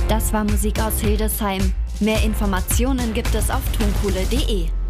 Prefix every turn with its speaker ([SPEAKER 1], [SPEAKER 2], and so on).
[SPEAKER 1] Das war Musik aus Hildesheim. Mehr Informationen gibt es auf tonkohle.de.